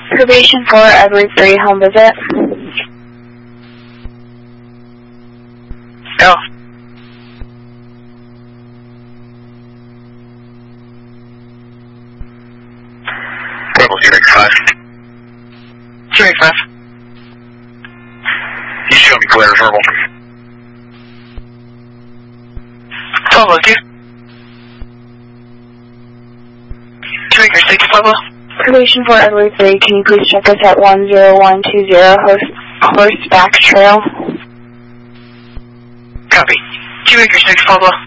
Probation 4, Edward 3, home visit. Go. Rebel 285. 285. You show me clear verbal. 1202. 2 acres, take to Pueblo. Probation 4, Edward 3, can you please check us at 10120 Horseback Trail? Copy. 2 acres, take to Pueblo.